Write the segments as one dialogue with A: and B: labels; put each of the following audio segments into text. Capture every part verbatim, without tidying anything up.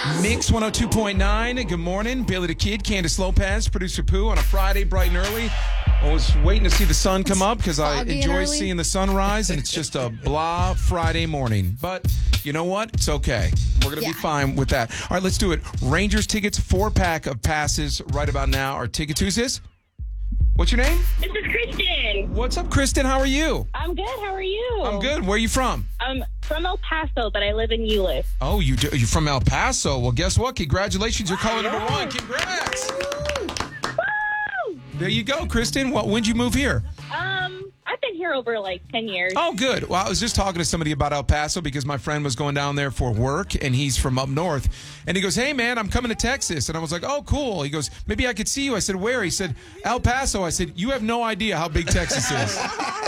A: Mix one oh two point nine. Good morning. Bailey the Kid, Candace Lopez, producer Pooh on a Friday, bright and early. I was waiting to see the sun come up because I enjoy seeing the sunrise, and it's just a blah Friday morning. But you know what? It's okay. We're going to yeah. be fine with that. All right, let's do it. Rangers tickets, four-pack of passes right about now. Our Ticket Tuesdays. What's your name?
B: This is Kristen.
A: What's up, Kristen? How are you?
B: I'm good. How are you?
A: I'm good. Where are you from?
B: I'm from El Paso, but I live in Euless.
A: Oh, you do, you're from El Paso. Well, guess what? Congratulations. You're caller number one. Congrats.
B: Woo!
A: There you go, Kristen. What, when'd you move here?
B: Um, I've been here over like ten years.
A: Oh, good. Well, I was just talking to somebody about El Paso because my friend was going down there for work, and he's from up north. And he goes, hey, man, I'm coming to Texas. And I was like, oh, cool. He goes, maybe I could see you. I said, where? He said, El Paso. I said, you have no idea how big Texas is.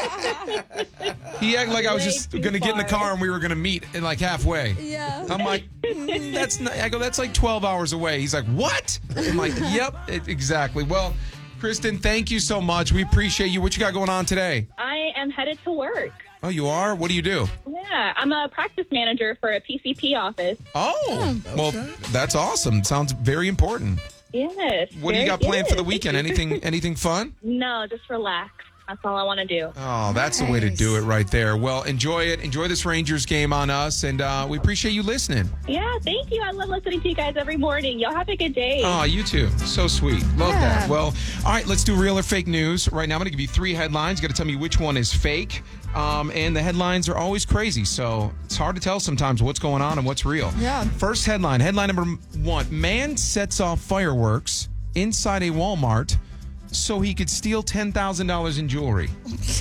A: He acted like I was just going to get in the car and we were going to meet in like halfway.
C: Yeah.
A: I'm like, mm, that's not, I go, that's like twelve hours away. He's like, what? I'm like, yep, it, exactly. Well, Kristen, thank you so much. We appreciate you. What you got going on today?
B: I am headed to work.
A: Oh, you are? What do you do?
B: Yeah, I'm a practice manager for a P C P office.
A: Oh, well, that's awesome. Sounds very important.
B: Yes.
A: What do you got planned for the weekend? Anything anything fun?
B: No, just relax. That's all I want to do.
A: Oh, that's nice. The way to do it right there. Well, enjoy it. Enjoy this Rangers game on us, and uh, we appreciate you listening.
B: Yeah, thank you. I love listening to you guys every morning. Y'all have a good day.
A: Oh, you too. So sweet. Love
C: Yeah.
A: that. Well, all right, let's do real or fake news. Right now, I'm going to give you three headlines. You got to tell me which one is fake. Um, and the headlines are always crazy, so it's hard to tell sometimes what's going on and what's real.
C: Yeah.
A: First headline. Headline number one. Man sets off fireworks inside a Walmart so he could steal ten thousand dollars in jewelry.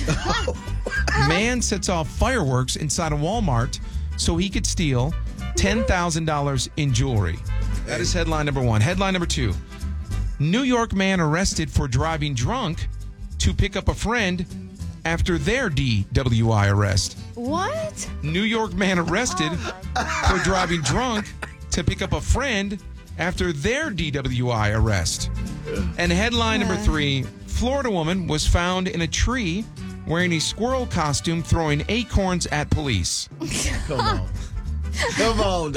A: Man sets off fireworks inside a Walmart so he could steal ten thousand dollars in jewelry. That is headline number one. Headline number two. New York man arrested for driving drunk to pick up a friend after their D W I arrest.
C: What?
A: New York man arrested for driving drunk to pick up a friend after their D W I arrest. And headline number three, Florida woman was found in a tree wearing a squirrel costume throwing acorns at police.
D: Come on. Come on.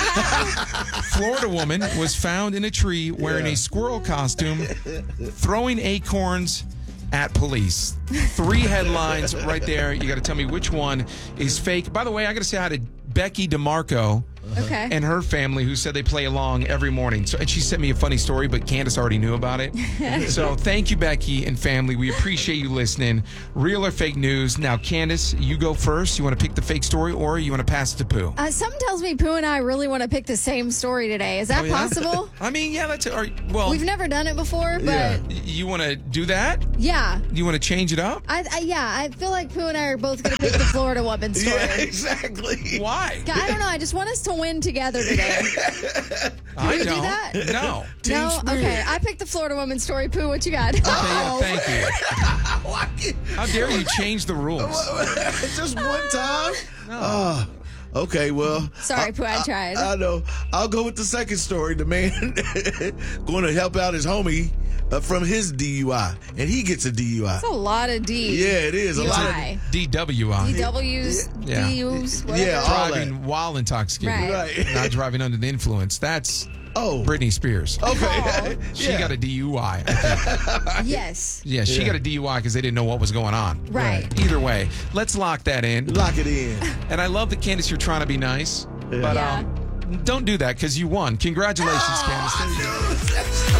A: Florida woman was found in a tree wearing
D: Yeah.
A: a squirrel costume throwing acorns at police. Three headlines right there. You got to tell me which one is fake. By the way, I got to say hi to Becky DeMarco.
C: Okay.
A: And her family, who said they play along every morning. So, and she sent me a funny story, but Candace already knew about it. So thank you, Becky and family. We appreciate you listening. Real or fake news? Now, Candace, you go first. You want to pick the fake story, or you want to pass it to Pooh?
C: Uh, something tells me Pooh and I really want to pick the same story today. Is that
A: Oh, yeah?
C: possible?
A: I mean, yeah, that's all right. Well,
C: We've never done it before, but
D: Yeah.
C: yeah.
A: you want to do that? You want to change it up?
C: I, I yeah, I feel like Pooh and I are both going to pick the Florida woman story.
D: Yeah, exactly.
A: Why?
C: I don't know. I just want us to win together today.
A: I
C: we do
A: don't.
C: that?
A: No.
D: Team
C: No?
D: spirit.
C: Okay. I picked the Florida woman story. Pooh, what you got?
A: Okay, yeah, thank you. How dare you change the rules?
D: Just one time? Oh, okay, well.
C: Sorry, Pooh, I tried.
D: I know. I'll go with the second story. The man going to help out his homie uh, from his D U I, and he gets a D U I.
C: That's a lot of D.
D: Yeah, it is. A lot of
C: D
A: D W I.
C: Ws,
A: Yeah.
C: Ds, whatever.
D: Yeah, all
A: Driving while intoxicated.
C: Right.
D: Right.
A: Not driving under the influence. That's
D: Oh.
A: Britney Spears.
D: Okay.
A: She
D: Yeah.
A: got a D U I. I think.
C: Yes.
A: Yeah, she
D: Yeah.
A: got a D U I because they didn't know what was going on.
C: Right.
A: Either way, let's lock that in.
D: Lock it in.
A: And I love that, Candace, you're trying to be nice.
D: Yeah.
A: But
C: Yeah.
A: um, don't do that because you won. Congratulations, Candace. There you go.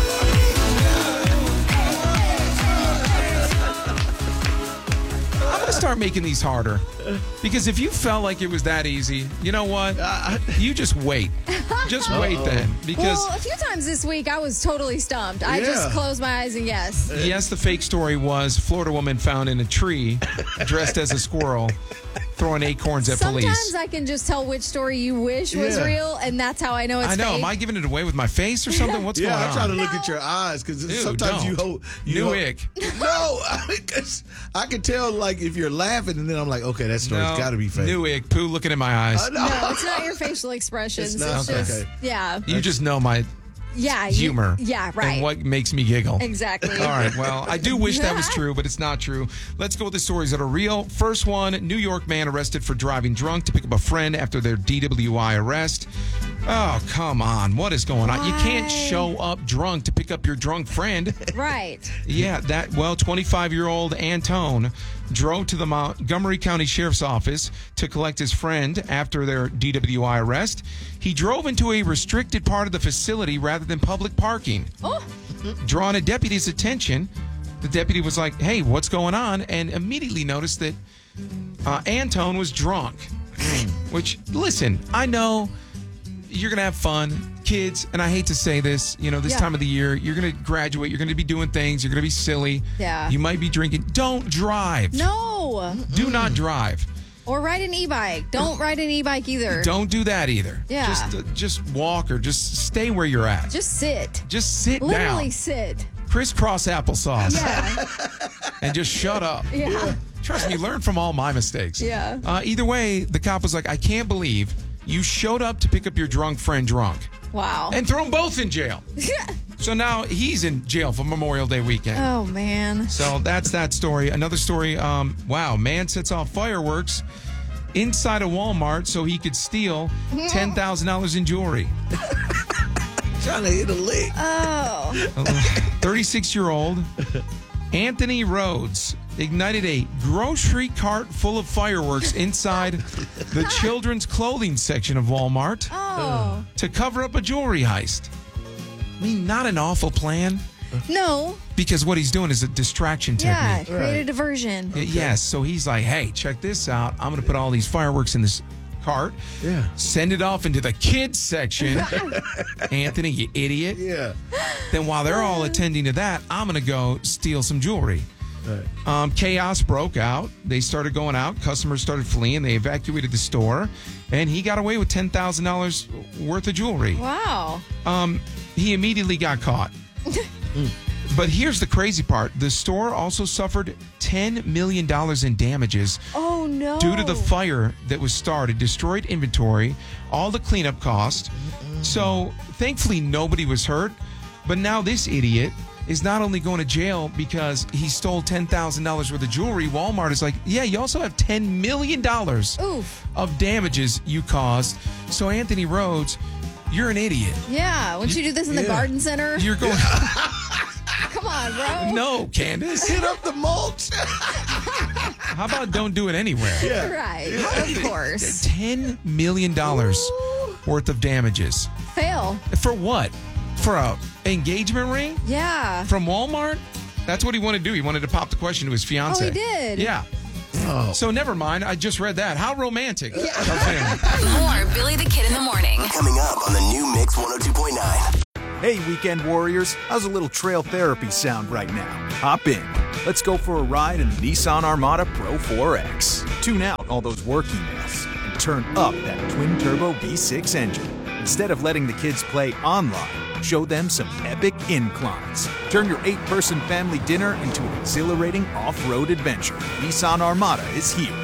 A: I'm going to start making these harder. Because if you felt like it was that easy, you know what? You just wait. Just wait then. Because,
C: Well, a few times this week I was totally stumped. I just
D: Yeah.
C: closed my eyes and yes.
A: yes, the fake story was Florida woman found in a tree dressed as a squirrel throwing acorns at
C: Sometimes
A: police.
C: I can just tell which story you wish was
D: Yeah.
C: real, and that's how I know it's
A: I know.
C: fake.
A: Am I giving it away with my face or something? What's
D: Yeah,
A: going
D: I'm
A: on?
D: trying to look
C: No.
D: at your eyes because
A: Dude,
D: sometimes you
A: don't.
D: hold. You
A: New
D: hold-
A: ick.
D: No, because I can tell like if you're laughing, and then I'm like, okay, that story's
A: No,
D: got to be fake.
A: New ick. Pooh looking in my eyes.
D: I know.
C: No, it's not your facial expressions.
D: It's
C: It's,
D: not?
C: just,
D: Okay.
C: yeah.
A: You just know my
C: Yeah. you-
A: humor.
C: yeah, right.
A: And what makes me giggle.
C: Exactly.
A: All right, well, I do wish that was true, but it's not true. Let's go with the stories that are real. First one, New York man arrested for driving drunk to pick up a friend after their D W I arrest. Oh, come on. What is going on? You can't
C: Why?
A: show up drunk to pick up your drunk friend.
C: Right.
A: Yeah, that, well, twenty-five-year-old Antone drove to the Montgomery County Sheriff's Office to collect his friend after their D W I arrest. He drove into a restricted part of the facility rather than public parking.
C: Oh.
A: Drawing a deputy's attention, the deputy was like, hey, what's going on? And immediately noticed that uh, Antone was drunk. Which, listen, I know you're going to have fun, kids, and I hate to say this, you know, this
C: Yeah.
A: time of the year, you're going to graduate, you're going to be doing things, you're going to be silly.
C: Yeah.
A: You might be drinking. Don't drive.
C: No.
A: Do not drive.
C: Or ride an e-bike. Don't ride an e-bike either.
A: Don't do that either.
C: Yeah.
A: Just, uh, just walk or just stay where you're at.
C: Just sit.
A: Just sit
C: Literally
A: down.
C: sit.
A: Crisscross applesauce.
C: Yeah.
A: And just shut up.
C: Yeah.
A: Trust me, learn from all my mistakes.
C: Yeah.
A: Uh, either way, the cop was like, I can't believe you showed up to pick up your drunk friend drunk.
C: Wow.
A: And throw them both in jail. So now he's in jail for Memorial Day weekend.
C: Oh, man.
A: So that's that story. Another story, um, wow, man sets off fireworks inside a Walmart so he could steal ten thousand dollars in jewelry.
D: Trying to hit a lick.
C: Oh.
A: thirty-six-year-old Anthony Rhodes ignited a grocery cart full of fireworks inside the children's clothing section of Walmart
C: Oh.
A: to cover up a jewelry heist. I mean, not an awful plan,
C: No.
A: because what he's doing is a distraction
C: Yeah.
A: technique.
C: Create a
D: Right.
C: diversion.
A: Y- Yes, so he's like, hey, check this out. I'm going to put all these fireworks in this cart.
D: Yeah.
A: Send it off into the kids section. Anthony, you idiot.
D: Yeah.
A: Then while they're all attending to that, I'm going to go steal some jewelry.
D: Right.
A: Um, chaos broke out. They started going out. Customers started fleeing. They evacuated the store. And he got away with ten thousand dollars worth of jewelry.
C: Wow.
A: Um, he immediately got caught. But here's the crazy part. The store also suffered ten million dollars in damages
C: Oh, no.
A: due to the fire that was started, destroyed inventory, all the cleanup cost. So thankfully nobody was hurt. But now this idiot is not only going to jail because he stole ten thousand dollars worth of jewelry. Walmart is like, yeah, you also have ten million dollars
C: Oof.
A: of damages you caused. So Anthony Rhodes, you're an idiot.
C: Yeah. Wouldn't you do this in the
D: Yeah.
C: garden center?
A: You're going,
C: Come on, bro.
A: no, Candace.
D: Hit up the mulch.
A: How about don't do it anywhere?
D: Yeah.
C: Right. Of course.
A: ten million dollars worth of damages.
C: Fail.
A: For what? For a engagement ring
C: Yeah.
A: from Walmart? That's what he wanted to do. He wanted to pop the question to his fiance.
C: Oh, he did?
A: Yeah.
D: Oh.
A: So never mind. I just read that. How romantic of him.
E: More Billy the Kid in the Morning.
F: Coming up on the new Mix one oh two point nine.
G: Hey, weekend warriors, how's a little trail therapy sound right now? Hop in. Let's go for a ride in the Nissan Armada Pro four X. Tune out all those work emails and turn up that twin-turbo V six engine. Instead of letting the kids play online, show them some epic inclines. Turn your eight-person family dinner into an exhilarating off-road adventure. Nissan Armada is here.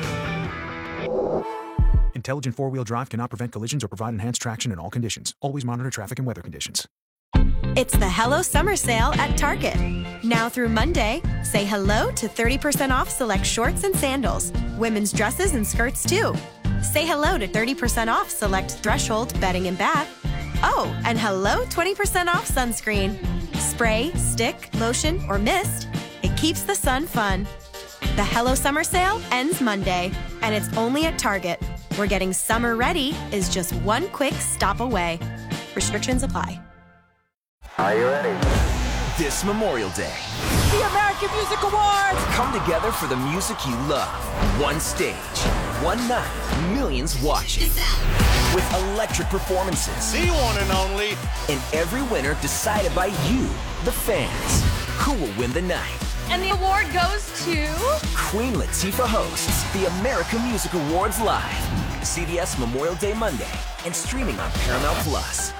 G: Intelligent four-wheel drive cannot prevent collisions or provide enhanced traction in all conditions. Always monitor traffic and weather conditions.
H: It's the Hello Summer Sale at Target. Now through Monday, say hello to thirty percent off select shorts and sandals, women's dresses and skirts too. Say hello to thirty percent off select Threshold bedding and bath. Oh, and hello twenty percent off sunscreen. Spray, stick, lotion, or mist, it keeps the sun fun. The Hello Summer Sale ends Monday, and it's only at Target, where getting summer ready is just one quick stop away. Restrictions apply.
F: Are you ready?
I: This Memorial Day,
J: The American Music Awards!
I: come together for the music you love. One stage, one night, millions watching. With electric performances.
K: The one and only.
I: And every winner decided by you, the fans. Who will win the night?
J: And the award goes to...
I: Queen Latifah hosts the American Music Awards live. C B S Memorial Day Monday and streaming on Paramount Plus.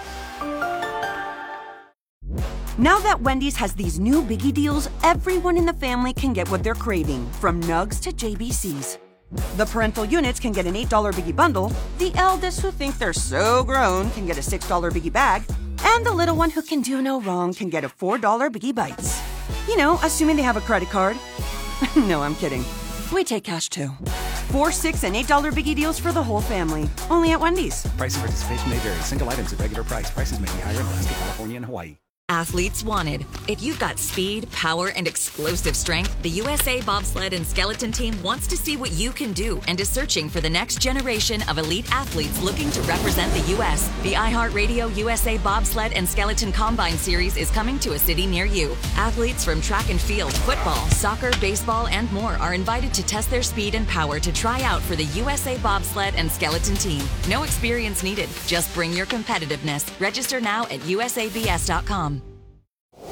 L: Now that Wendy's has these new biggie deals, everyone in the family can get what they're craving, from nugs to J B Cs. The parental units can get an eight dollar biggie bundle, the eldest who think they're so grown can get a six dollar biggie bag, And the little one who can do no wrong can get a four dollar Biggie Bites. You know, assuming they have a credit card. No, I'm kidding. We take cash too. Four, six, and eight dollar Biggie deals for the whole family. Only at Wendy's.
K: Price and participation may vary. Single items at regular price. Prices may be higher in Alaska, California, and Hawaii.
E: Athletes wanted. If you've got speed, power, and explosive strength, the U S A Bobsled and Skeleton Team wants to see what you can do and is searching for the next generation of elite athletes looking to represent the U S. The iHeartRadio U S A Bobsled and Skeleton Combine Series is coming to a city near you. Athletes from track and field, football, soccer, baseball, and more are invited to test their speed and power to try out for the U S A Bobsled and Skeleton Team. No experience needed. Just bring your competitiveness. Register now at U S A B S dot com.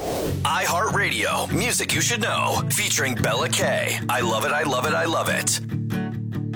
F: iHeartRadio, music you should know, featuring Bella K. I love it, I love it, I love it.